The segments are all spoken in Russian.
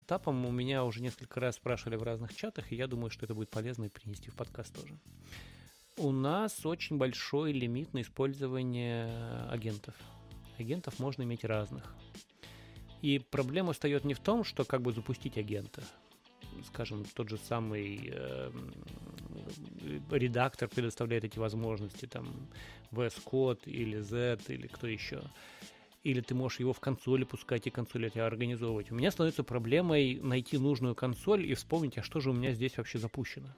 сетапом у меня уже несколько раз спрашивали в разных чатах, и я думаю, что это будет полезно и принести в подкаст тоже. У нас очень большой лимит на использование агентов. Агентов можно иметь разных. И проблема встает не в том, что как бы запустить агента. Скажем, тот же самый редактор предоставляет эти возможности, там, VS Code или Z или кто еще. Или ты можешь его в консоли пускать и консоль это организовывать. У меня становится проблемой найти нужную консоль и вспомнить, а что же у меня здесь вообще запущено.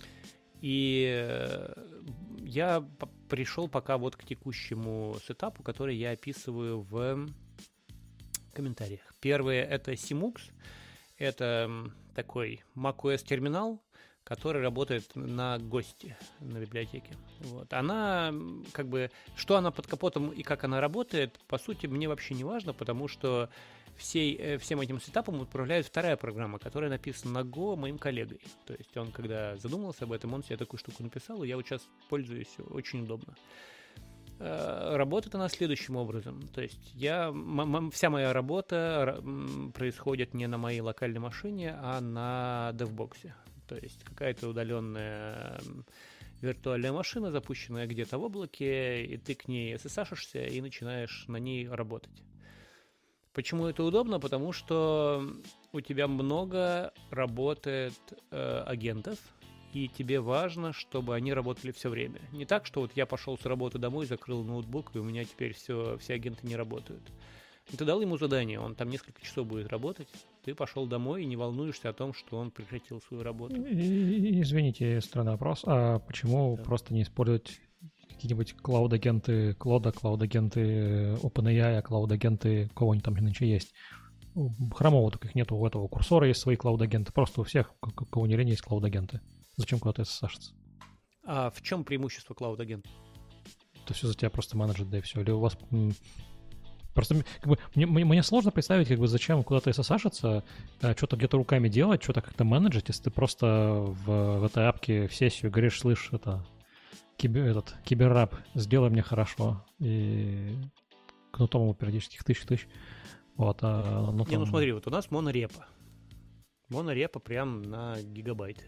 И я пришел пока вот к текущему сетапу, который я описываю в комментариях. Первое — это Simux. Это такой macOS терминал, который работает на гости, на библиотеке. Вот. Она, как бы, что она под капотом и как она работает, по сути, мне вообще не важно, потому что всем этим сетапом управляет вторая программа, которая написана на Go моим коллегой. То есть он, когда задумался об этом, он себе такую штуку написал, и я вот сейчас пользуюсь, очень удобно. Работает она следующим образом. То есть вся моя работа происходит не на моей локальной машине, а на DevBox. То есть какая-то удаленная виртуальная машина, запущенная где-то в облаке, и ты к ней SSH-шься и начинаешь на ней работать. Почему это удобно? Потому что у тебя много работает агентов, и тебе важно, чтобы они работали все время. Не так, что вот я пошел с работы домой, закрыл ноутбук, и у меня теперь все агенты не работают. Ты дал ему задание, он там несколько часов будет работать, ты пошел домой и не волнуешься о том, что он прекратил свою работу. Извините, странный вопрос. А почему просто не использовать какие-нибудь клауд-агенты Claude, клауд-агенты OpenAI, клауд-агенты кого-нибудь там нынче есть? Хромого таких нету, у этого курсора есть свои клауд-агенты. Просто у всех, кого не лень, есть клауд-агенты. Зачем куда-то SSH-ться? А в чем преимущество клауд-агента? Это все за тебя просто менеджер, да и все. Или у вас... Просто как бы, мне сложно представить, как бы, зачем куда-то SSH-иться, что-то где-то руками делать, что-то как-то менеджить, если ты просто в этой апке в сессию говоришь, слышь, киберрап, сделай мне хорошо, и кнутом его периодически тысяч. Вот, смотри, вот у нас монорепа. Монорепа прям на гигабайты.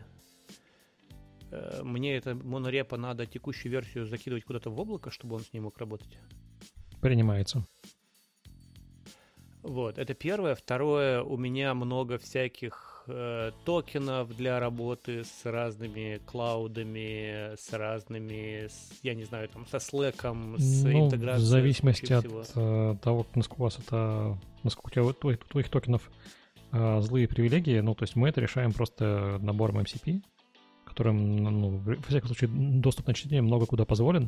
Мне это монорепа надо текущую версию закидывать куда-то в облако, чтобы он с ней мог работать. Принимается. Вот, это первое. Второе, у меня много всяких токенов для работы с разными клаудами, с разными, я не знаю, там, со Slack'ом, с интеграцией. В зависимости от того, насколько у тебя твоих токенов злые привилегии, то есть мы это решаем просто набором MCP, которым, во всяком случае, доступ на чтение много куда позволен.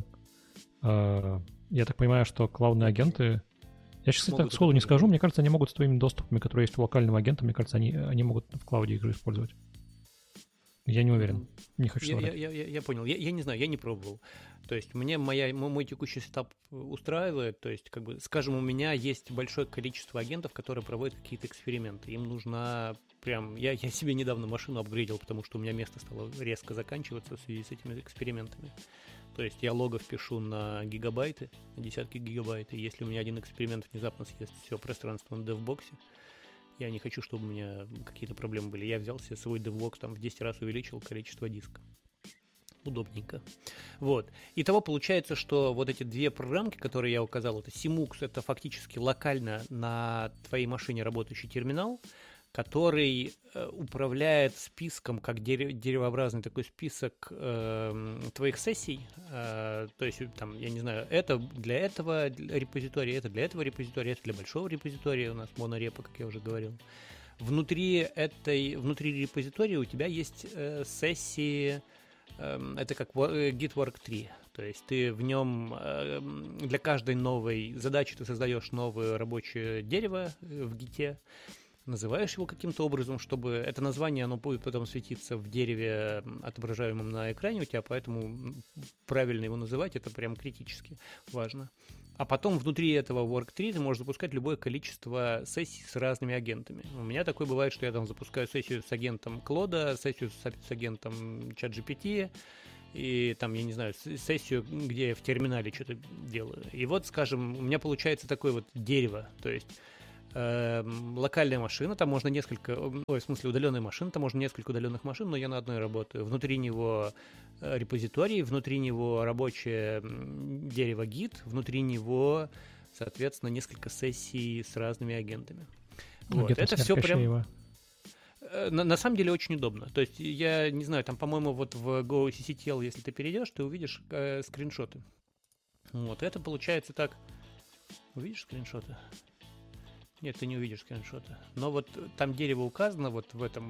Я так понимаю, что клаудные агенты... Я сейчас так сходу не скажу, мне кажется, они могут с твоими доступами, которые есть у локального агента, мне кажется, они могут в клауде их же использовать. Я не уверен, не хочу соврать. Я понял, я не знаю, я не пробовал. То есть мне мой текущий сетап устраивает, то есть, как бы, скажем, у меня есть большое количество агентов, которые проводят какие-то эксперименты. Им нужна прям... Я себе недавно машину апгрейдил, потому что у меня место стало резко заканчиваться в связи с этими экспериментами. То есть я логов пишу на гигабайты, на десятки гигабайт, и если у меня один эксперимент внезапно съест все пространство на DevBox, я не хочу, чтобы у меня какие-то проблемы были. Я взял себе свой DevBox, там в 10 раз увеличил количество диска. Удобненько. Вот. Итого получается, что вот эти две программки, которые я указал, это Simux, это фактически локально на твоей машине работающий терминал, который управляет списком, как деревообразный такой список твоих сессий. То есть, там, я не знаю, это для этого репозитория, это для этого репозитория, это для большого репозитория, у нас монорепа, как я уже говорил. Внутри репозитория у тебя есть сессии, это как Gitwork 3, то есть ты в нем для каждой новой задачи ты создаешь новое рабочее дерево в Git, называешь его каким-то образом, чтобы это название, оно будет потом светиться в дереве, отображаемом на экране у тебя, поэтому правильно его называть, это прям критически важно. А потом внутри этого Work3 ты можешь запускать любое количество сессий с разными агентами. У меня такое бывает, что я там запускаю сессию с агентом Claude, сессию с агентом ChatGPT, и там, я не знаю, сессию, где я в терминале что-то делаю. И вот, скажем, у меня получается такое вот дерево, то есть локальная машина, там можно несколько, в смысле удаленная машина, там можно несколько удаленных машин, но я на одной работаю. Внутри него репозиторий, внутри него рабочее дерево гид, внутри него, соответственно, несколько сессий с разными агентами. Вот. Это все прям... На самом деле очень удобно. То есть, я не знаю, там, по-моему, вот в GoCCTL, если ты перейдешь, ты увидишь скриншоты. Вот, это получается так... Увидишь скриншоты? Нет, ты не увидишь скриншоты. Но вот там дерево указано вот в этом,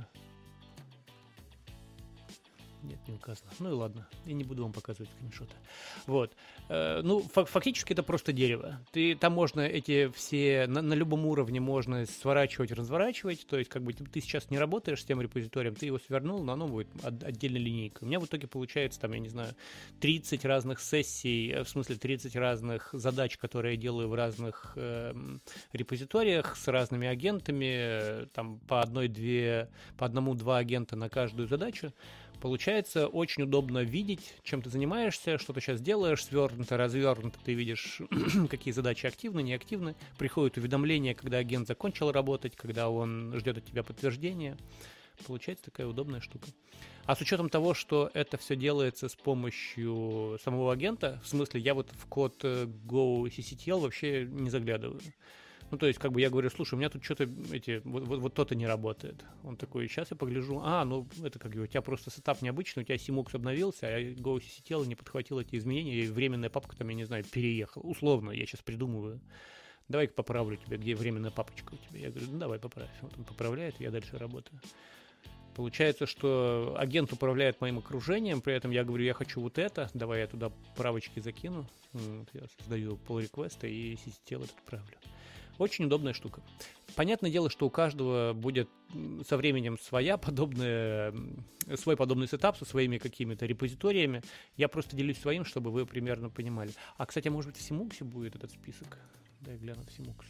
Нет, не указано. Ну и ладно, я не буду вам показывать скриншоты. Вот. Фактически это просто дерево. Там можно эти все, на любом уровне можно сворачивать, разворачивать. То есть, как бы ты сейчас не работаешь с тем репозиторием, ты его свернул, но оно будет отдельной линейкой. У меня в итоге получается, там, я не знаю, 30 разных сессий, в смысле 30 разных задач, которые я делаю в разных репозиториях с разными агентами, там по одному-два агента на каждую задачу. Получается очень удобно видеть, чем ты занимаешься, что ты сейчас делаешь, свернуто, развернуто, ты видишь, какие задачи активны, неактивны. Приходит уведомление, когда агент закончил работать, когда он ждет от тебя подтверждения. Получается такая удобная штука. А с учетом того, что это все делается с помощью самого агента, в смысле, я вот в код GoCCTL вообще не заглядываю. Ну, то есть, как бы я говорю, слушай, у меня тут что-то вот то-то не работает. Он такой, сейчас я погляжу, это как бы у тебя просто сетап необычный, у тебя Simux обновился, а GoCCTL не подхватил эти изменения, и временная папка там, я не знаю, переехала. Условно, я сейчас придумываю. Давай-ка поправлю тебя, где временная папочка у тебя. Я говорю, давай поправь. Вот он поправляет, я дальше работаю. Получается, что агент управляет моим окружением, при этом я говорю, я хочу вот это, давай я туда правочки закину. Вот, я создаю pull request и CCTL это отправлю. Очень удобная штука. Понятное дело, что у каждого будет со временем свой подобный сетап со своими какими-то репозиториями. Я просто делюсь своим, чтобы вы примерно понимали. А, кстати, может быть, в Simux будет этот список? Дай гляну в Simux.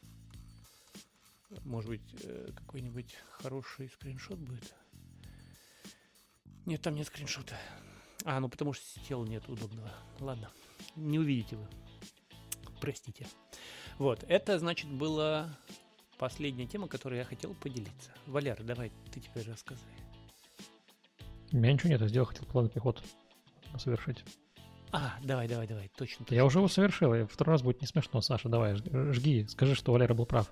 Может быть, какой-нибудь хороший скриншот будет? Нет, там нет скриншота. Потому что тела нет удобного. Ладно, не увидите вы. Простите. Вот, это, значит, была последняя тема, которой я хотел поделиться. Валер, давай, ты теперь рассказывай. У меня ничего нет, я хотел плавный ход совершить. Давай, точно. Я уже его совершил, и второй раз будет не смешно, Саша, давай, жги, скажи, что Валера был прав.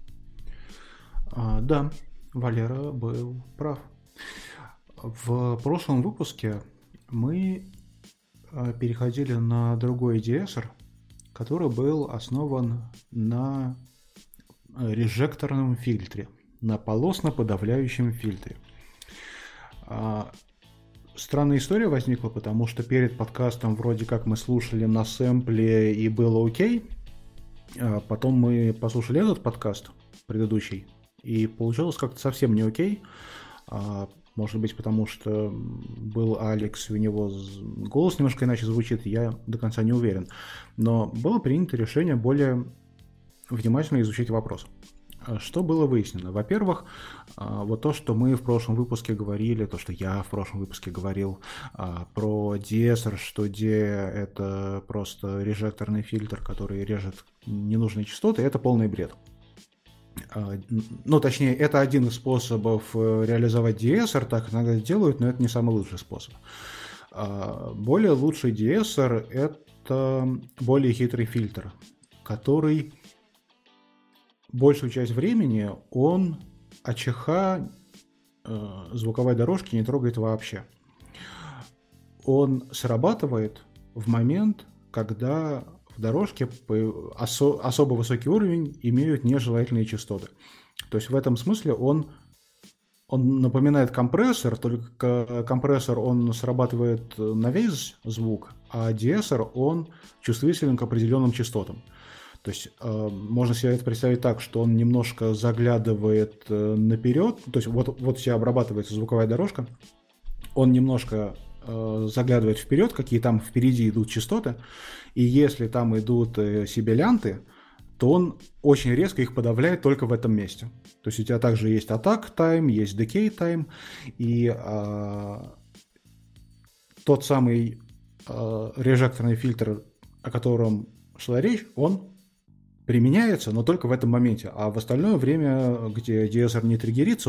Да, Валера был прав. В прошлом выпуске мы переходили на другой DSR, который был основан на режекторном фильтре, на полосно-подавляющем фильтре. Странная история возникла, потому что перед подкастом вроде как мы слушали на сэмпле и было окей. Потом мы послушали этот подкаст, предыдущий, и получилось как-то совсем не окей. Может быть, потому что был Алекс, и у него голос немножко иначе звучит, я до конца не уверен. Но было принято решение более внимательно изучить вопрос. Что было выяснено? Во-первых, вот то, что мы в прошлом выпуске говорили, то, что я в прошлом выпуске говорил про DSR, что D — это просто режекторный фильтр, который режет ненужные частоты, это полный бред. Точнее, это один из способов реализовать DSR, так иногда делают, но это не самый лучший способ. Более лучший DSR — это более хитрый фильтр, который большую часть времени он АЧХ звуковой дорожки не трогает вообще. Он срабатывает в момент, когда в дорожке особо высокий уровень имеют нежелательные частоты. То есть в этом смысле он напоминает компрессор, только компрессор он срабатывает на весь звук, а DSR он чувствителен к определенным частотам. То есть можно себе это представить так, что он немножко заглядывает наперед, то есть вот у тебя обрабатывается звуковая дорожка, он немножко заглядывает вперед, какие там впереди идут частоты, и если там идут сибилянты, то он очень резко их подавляет только в этом месте. То есть у тебя также есть attack time, есть decay time, и тот самый режекторный фильтр, о котором шла речь, он применяется, но только в этом моменте. А в остальное время, где DSR не триггерится,